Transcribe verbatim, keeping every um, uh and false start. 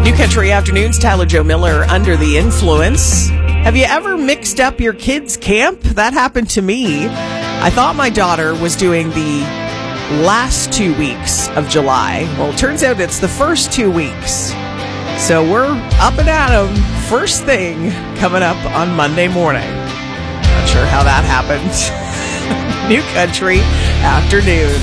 New Country Afternoons, Tyler Joe Miller, Under the Influence. Have you ever mixed up your kids' camp? That happened to me. I thought my daughter was doing the last two weeks of July. Well, it turns out it's the first two weeks. So we're up and at 'em first thing coming up on Monday morning. Not sure how that happened. New Country Afternoons.